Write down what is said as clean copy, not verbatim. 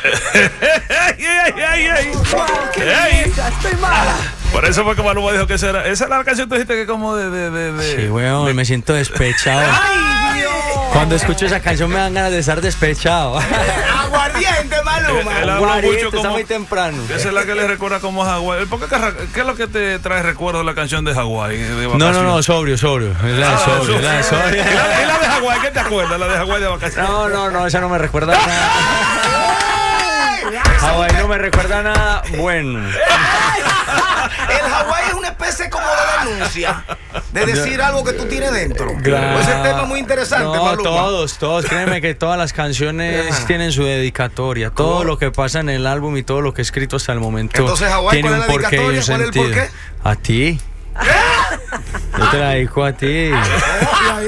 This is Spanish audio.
Estoy mala. Por eso fue que Maluma dijo que esa era la canción que tú dijiste que como de... Sí, weón, me siento despechado. ¡Ay, Dios! Cuando escucho esa canción me dan ganas de estar despechado. Aguardiente, Maluma. Él habla Guardiente, mucho está como... muy temprano. Esa es la que le recuerda como a Hawái. ¿Qué es lo que te trae recuerdo de la canción de Hawái? No, sobrio. Es la de sobrio, la de sobrio. ¿Y la de Hawái? ¿Qué te acuerdas? La de Hawái de vacaciones. No, esa no me recuerda a nada. Hawái no me recuerda a nada bueno. El Hawái es una especie como de denuncia, de decir algo que tú tienes dentro. Claro. Ese tema es muy interesante, No, Maluma. todos, créeme que todas las canciones tienen su dedicatoria. Todo lo que pasa en el álbum y todo lo que he escrito hasta el momento Entonces, Hawái, tiene ¿cuál un es la porqué y un dedicatoria? ¿Cuál es el sentido. porqué? A ti. Yo te la dedico a ti.